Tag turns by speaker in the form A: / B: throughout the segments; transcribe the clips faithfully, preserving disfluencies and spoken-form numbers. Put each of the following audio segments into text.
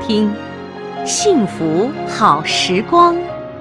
A: 听《幸福好时光》。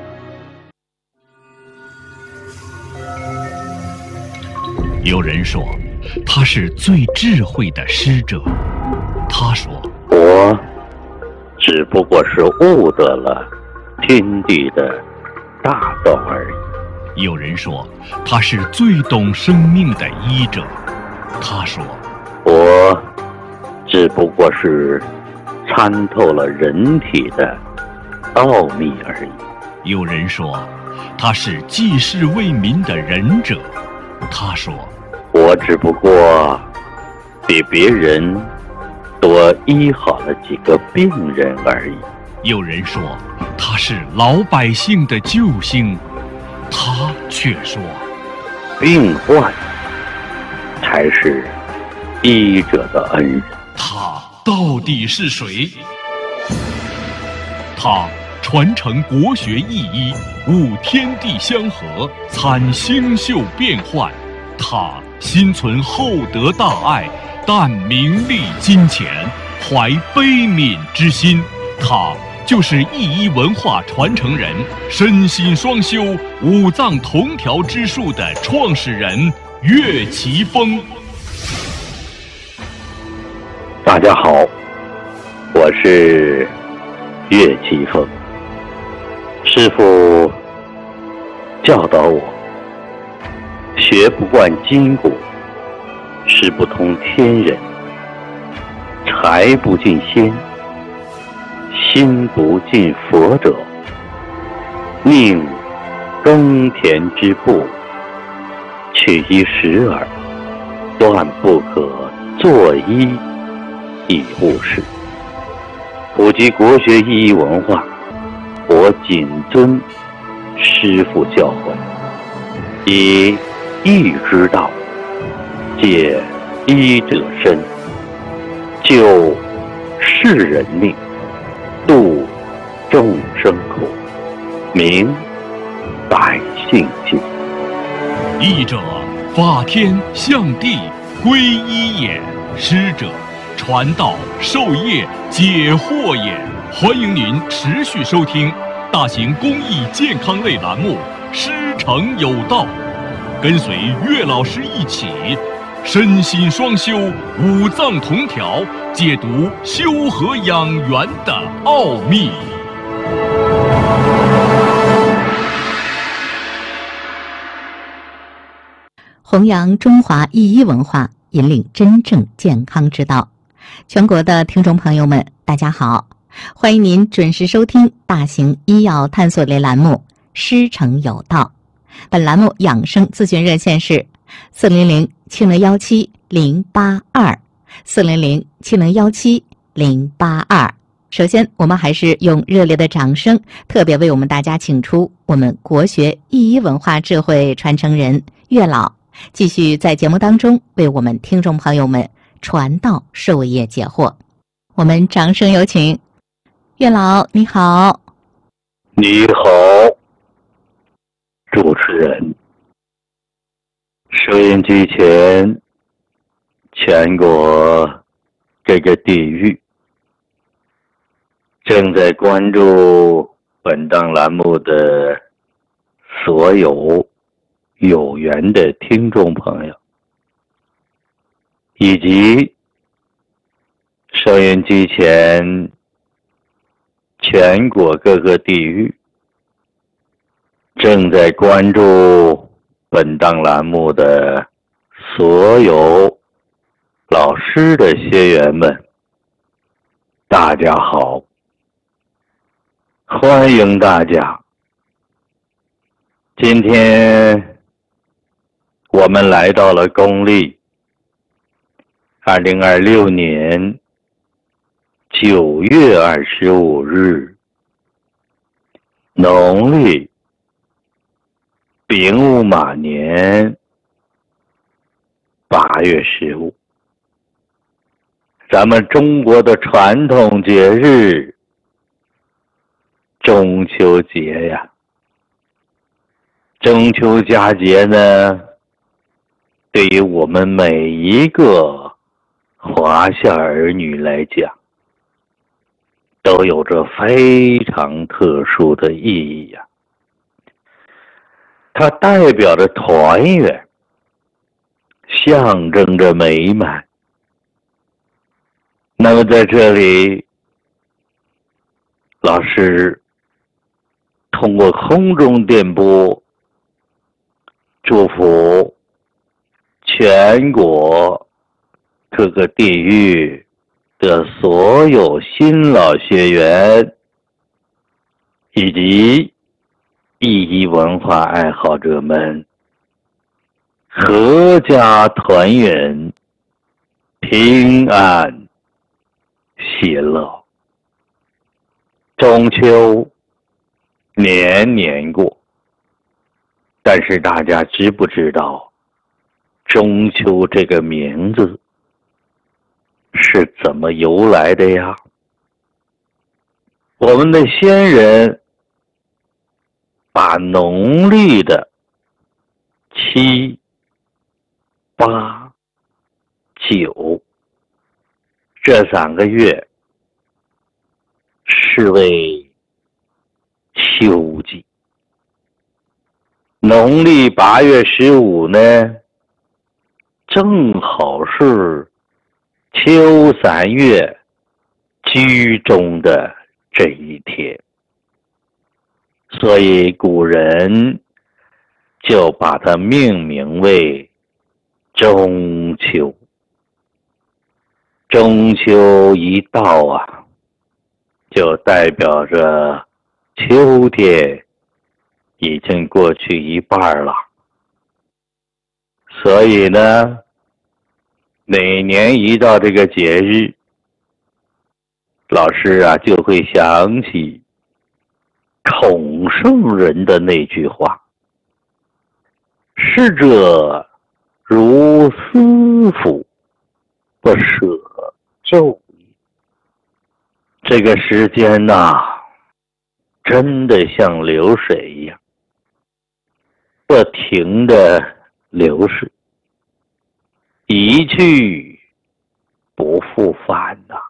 B: 有人说，他是最智慧的师者。他说，
C: 我只不过是悟得了天地的大道而已。
B: 有人说，他是最懂生命的医者。他说，
C: 我只不过是参透了人体的奥秘而已。
B: 有人说，他是济世为民的仁者。他说，
C: 我只不过比别人多医好了几个病人而已。
B: 有人说，他是老百姓的救星。他却说，
C: 病患才是医者的恩人。
B: 他到底是谁？他传承国学意医，悟天地相合，参星宿变幻。他心存厚德大爱，淡名利金钱，怀悲悯之心。他就是意医文化传承人，身心双修，五脏同调之术的创始人岳奇峰。
C: 大家好，我是岳奇峰。师父教导我，学不惯筋骨，识不通天人，财不进仙，心不进佛者，宁耕田之步，取一时耳，断不可作医以务事。普及国学意义文化，我谨遵师父教诲，以义之道借医者身，救世人命，度众生苦，明百姓心。
B: 医者，法天象地，归一也；师者，传道授业解惑也。欢迎您持续收听大型公益健康类栏目《师承有道》，跟随岳老师一起身心双修，五脏同调，解读修和养元的奥秘。
A: 弘扬中华医医文化，引领真正健康之道。全国的听众朋友们，大家好，欢迎您准时收听大型医药探索类栏目《师承有道》。本栏目养生咨询热线是四零零七零幺七零八二，四零零七零幺七零八二。首先，我们还是用热烈的掌声，特别为我们大家请出我们国学意医文化智慧传承人岳老，继续在节目当中为我们听众朋友们传道授业解惑。我们掌声有请岳老，你好。
C: 你好，主持人。收音机前，全国这个地域正在关注本档栏目的所有有缘的听众朋友，以及收音机前全国各个地域正在关注本档栏目的所有老师的学员们，大家好，欢迎大家。今天我们来到了公历二零二六年九月二十五日，农历丙午马年八月十五，咱们中国的传统节日中秋节呀。中秋佳节呢，对于我们每一个华夏儿女来讲， 都有着非常特殊的意义呀、啊。它代表着团圆，象征着美满。那么在这里，老师通过空中电波祝福全国各个地域的所有新老学员以及意义文化爱好者们阖家团圆，平安喜乐。中秋年年过，但是大家知不知道中秋这个名字是怎么由来的呀？我们的先人把农历的七、八、九这三个月视为秋季，农历八月十五呢，正好是秋三月居中的这一天，所以古人就把它命名为中秋。中秋一到啊，就代表着秋天已经过去一半了。所以呢，每年一到这个节日，老师啊就会想起孔圣人的那句话：逝者如斯夫，不舍昼也。这个时间呐、啊，真的像流水一样，不停的流逝，一去不复返呐、啊。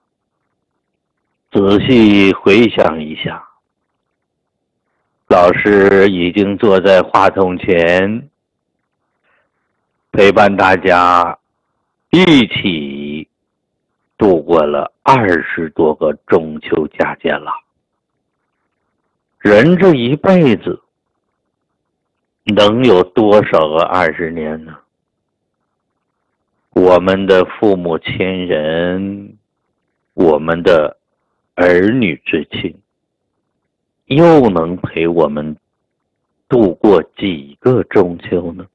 C: 仔细回想一下，老师已经坐在话筒前，陪伴大家一起度过了二十多个中秋佳节了。人这一辈子能有多少个二十年呢？我们的父母亲人，我们的儿女之情，又能陪我们度过几个中秋呢？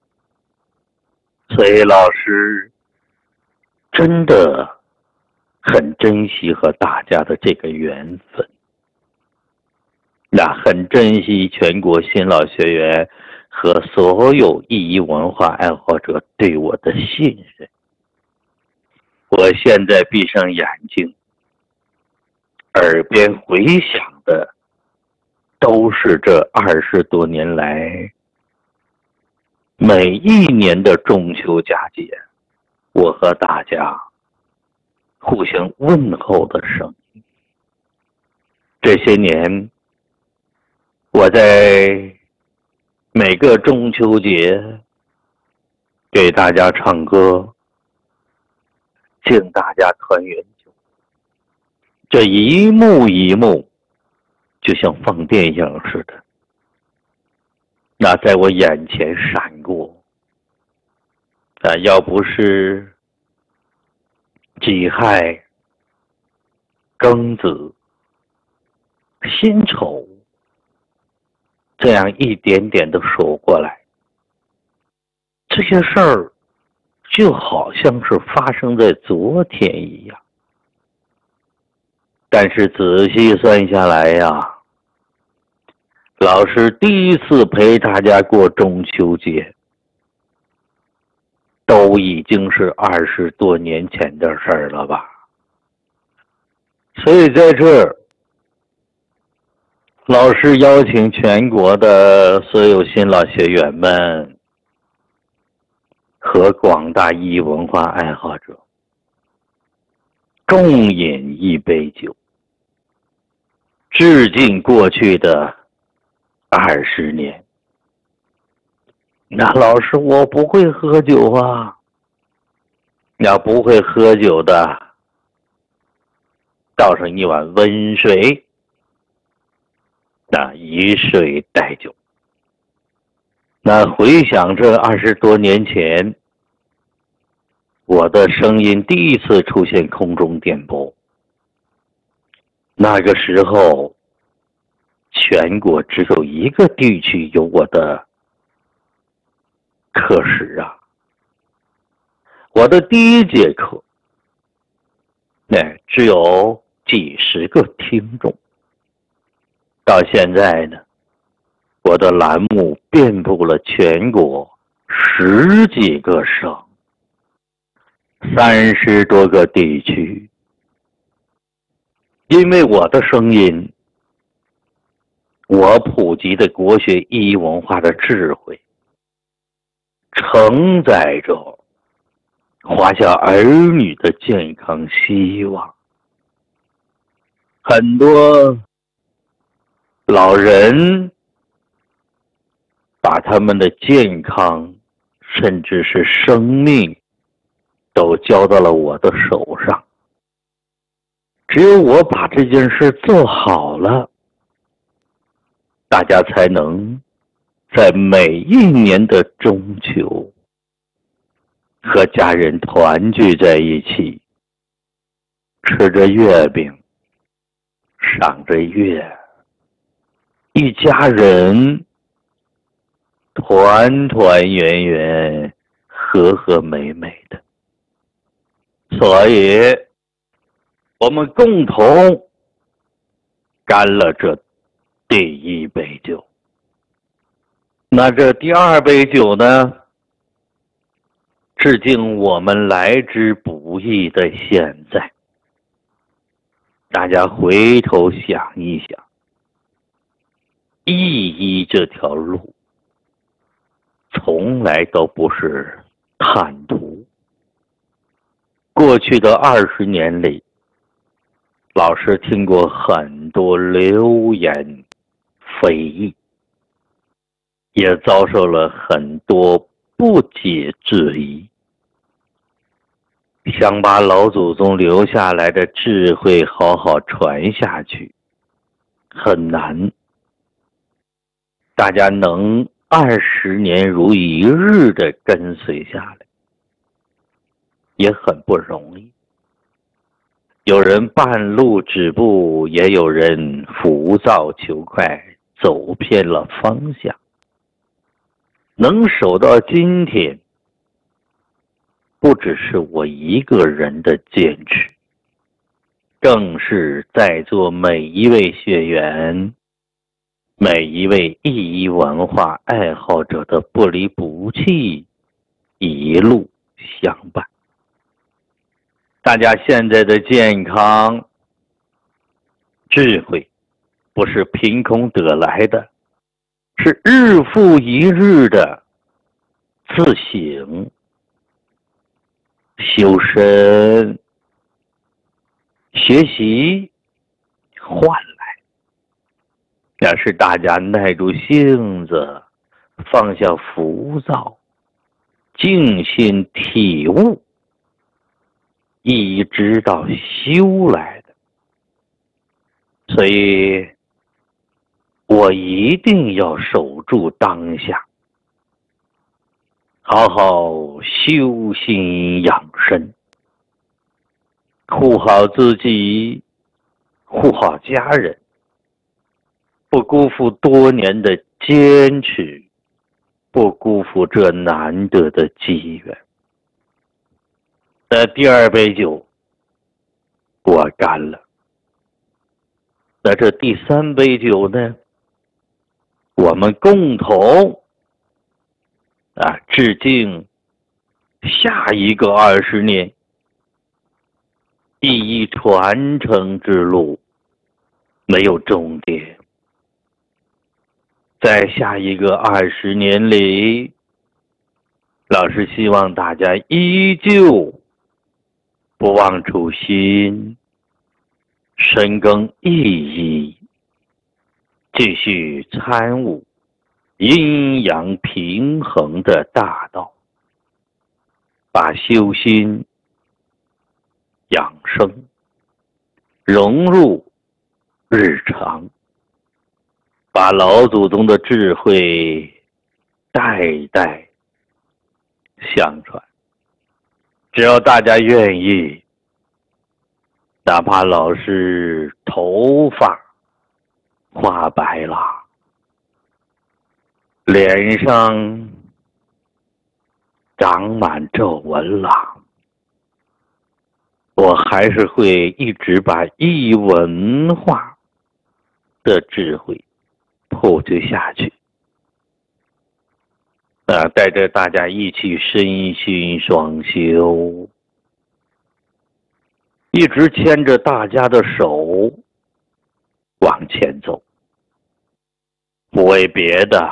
C: 所以老师真的很珍惜和大家的这个缘分，那很珍惜全国新老学员和所有意义文化爱好者对我的信任。我现在闭上眼睛，耳边回响的都是这二十多年来每一年的中秋佳节，我和大家互相问候的声音。这些年，我在每个中秋节给大家唱歌，敬大家团圆酒，这一幕一幕就像放电影似的，那在我眼前闪过。啊，要不是己亥、庚子、辛丑这样一点点的数过来，这些事儿就好像是发生在昨天一样。但是仔细算下来呀，老师第一次陪大家过中秋节，都已经是二十多年前的事儿了吧。所以在这儿，老师邀请全国的所有新老学员们和广大意义文化爱好者共饮一杯酒， 致敬过去的二十年。那老师，我不会喝酒啊。要不会喝酒的，倒上一碗温水，那以水代酒。那回想这二十多年前，我的声音第一次出现空中电波，那个时候全国只有一个地区有我的课时啊。我的第一节课，那只有几十个听众。到现在呢，我的栏目遍布了全国十几个省，三十多个地区。因为我的声音，我普及的国学意义文化的智慧，承载着华夏儿女的健康希望。很多老人把他们的健康甚至是生命都交到了我的手上。只有我把这件事做好了，大家才能在每一年的中秋和家人团聚在一起，吃着月饼，赏着月，一家人团团圆圆，和和美美的。所以我们共同干了这第一杯酒。那这第二杯酒呢，致敬我们来之不易的现在。大家回头想一想，意义这条路从来都不是坦途。过去的二十年里，老师听过很多流言蜚议，也遭受了很多不解质疑。想把老祖宗留下来的智慧好好传下去很难，大家能二十年如一日的跟随下来也很不容易。有人半路止步，也有人浮躁求快，走偏了方向。能守到今天，不只是我一个人的坚持，更是在座每一位学员，每一位意义文化爱好者的不离不弃，一路相伴。大家现在的健康、智慧，不是凭空得来的，是日复一日的自省、修身、学习换来。那是大家耐住性子，放下浮躁，静心体悟，一直到修来的。所以我一定要守住当下，好好修心养生，护好自己，护好家人，不辜负多年的坚持，不辜负这难得的机缘。那第二杯酒我干了，那这第三杯酒呢，我们共同啊致敬下一个二十年。意义传承之路没有终点，在下一个二十年里，老师希望大家依旧不忘初心，深耕意义， 继续参悟阴阳平衡的大道，把修心养生融入日常，把老祖宗的智慧代代相传。只要大家愿意，哪怕老是头发花白了，脸上长满皱纹了，我还是会一直把异文化的智慧普及下去。啊，带着大家一起身心双修，一直牵着大家的手往前走，不为别的，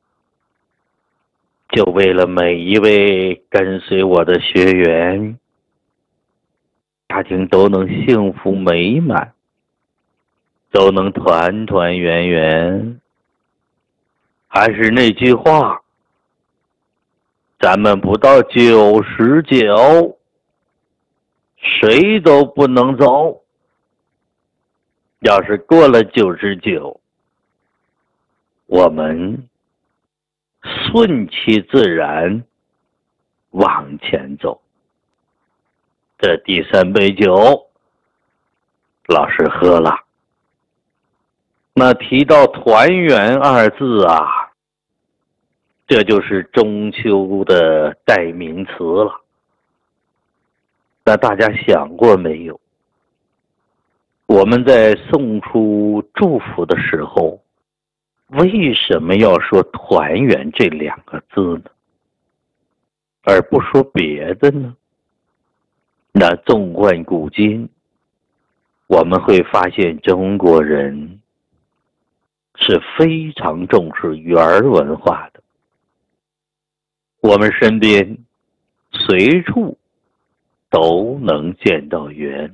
C: 就为了每一位跟随我的学员，家庭都能幸福美满，都能团团圆圆。还是那句话，咱们不到九十九，谁都不能走。要是过了九十九，我们顺其自然往前走。这第三杯酒，老师喝了。那提到团圆二字啊，这就是中秋的代名词了。那大家想过没有？我们在送出祝福的时候，为什么要说团圆这两个字呢？而不说别的呢？那纵观古今，我们会发现中国人是非常重视圆文化的。我们身边随处都能见到圆。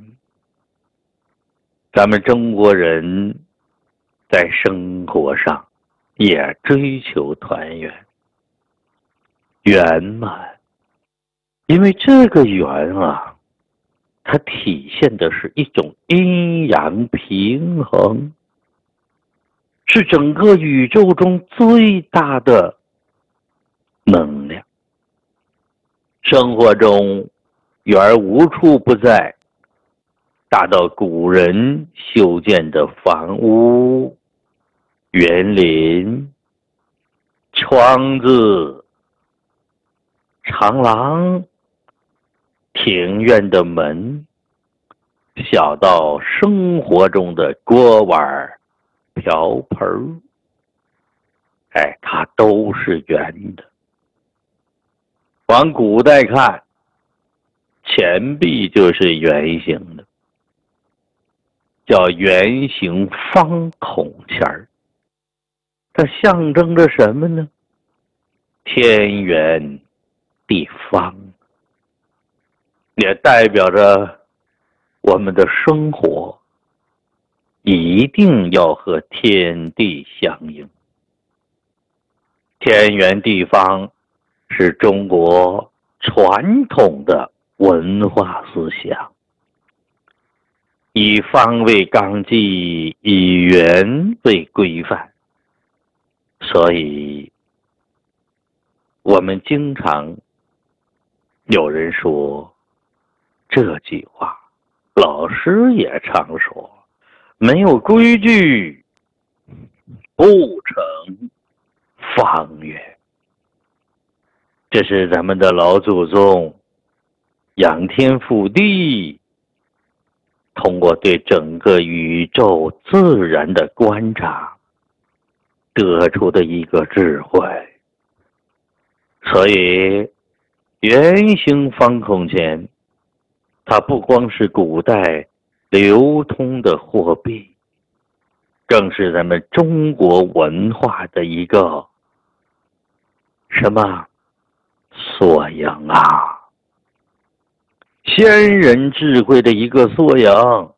C: 咱们中国人在生活上也追求团圆圆满，因为这个圆啊，它体现的是一种阴阳平衡，是整个宇宙中最大的能量。生活中圆无处不在，大到古人修建的房屋、园林、窗子、长廊、庭院的门，小到生活中的锅碗瓢盆，哎，它都是圆的。往古代看，钱币就是圆形的，叫圆形方孔钱儿。它象征着什么呢？天圆地方，也代表着我们的生活一定要和天地相应。天圆地方是中国传统的文化思想，以方为纲纪，以圆为规范，所以我们经常有人说这句话，老师也常说，没有规矩不成方圆。这是咱们的老祖宗仰天覆地，通过对整个宇宙自然的观察得出的一个智慧。所以圆形方孔钱，它不光是古代流通的货币，更是咱们中国文化的一个什么缩影啊，先人智慧的一个缩影。